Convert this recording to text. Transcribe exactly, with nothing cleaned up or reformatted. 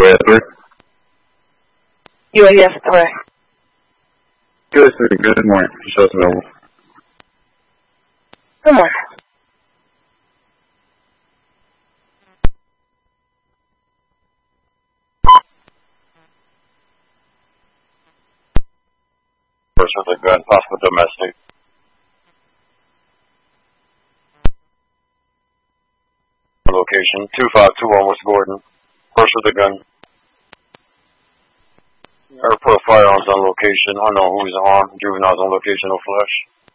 U A S three. U A S three. Good, sir. Good morning. Show's available. Good morning. First with a gun, possible domestic. Location two five two one West Gordon. First with a gun. Airport firearms on location. Unknown who he's on. Juveniles on location, no flash.